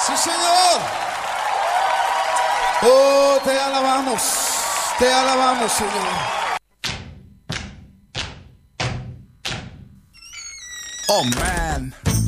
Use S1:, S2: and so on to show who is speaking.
S1: Sí, señor. Oh, te alabamos, Señor.
S2: Oh man.